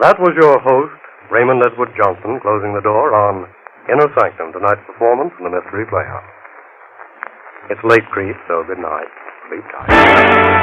That was your host, Raymond Edward Johnson, closing the door on Inner Sanctum, tonight's performance in the Mystery Playhouse. It's late, Creep, so good night. Sleep tight.